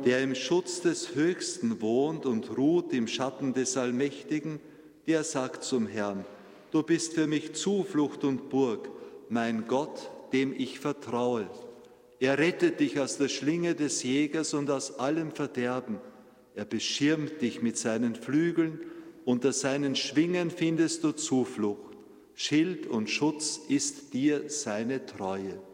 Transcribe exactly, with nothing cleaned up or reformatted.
Der im Schutz des Höchsten wohnt und ruht im Schatten des Allmächtigen, der sagt zum Herrn: Du bist für mich Zuflucht und Burg, mein Gott, dem ich vertraue. Er rettet dich aus der Schlinge des Jägers und aus allem Verderben. Er beschirmt dich mit seinen Flügeln, unter seinen Schwingen findest du Zuflucht. Schild und Schutz ist dir seine Treue.